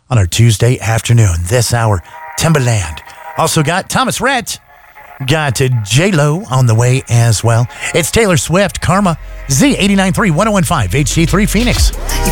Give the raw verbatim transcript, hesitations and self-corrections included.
on our Tuesday afternoon. This hour, Timberland. Also got Thomas Rhett. Got uh, J-Lo on the way as well. It's Taylor Swift, Karma, Z eighty-nine point three, one oh one point five, H D three Phoenix.